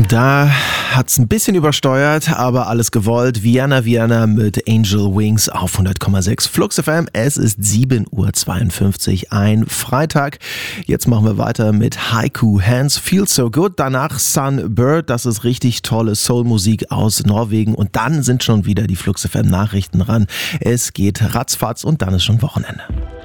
Da hat's ein bisschen übersteuert, aber alles gewollt. Vienna mit Angel Wings auf 100,6 Flux FM. Es ist 7:52 Uhr, ein Freitag. Jetzt machen wir weiter mit Haiku Hands, Feel So Good. Danach Sunbird, das ist richtig tolle Soulmusik aus Norwegen. Und dann sind schon wieder die Flux FM Nachrichten ran. Es geht ratzfatz und dann ist schon Wochenende.